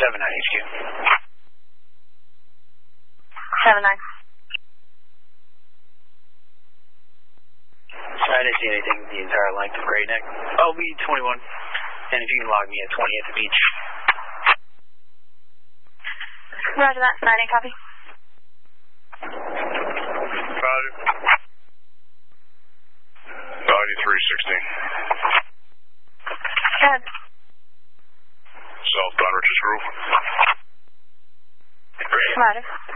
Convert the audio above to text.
7-9 HQ. 7-9. I didn't see anything the entire length of Great Neck. I'll be 21. And if you can log me at 20 at the beach. Roger that. 9-8 copy. Roger. 9316. Go ahead. Southbound Richards Grove. Roger.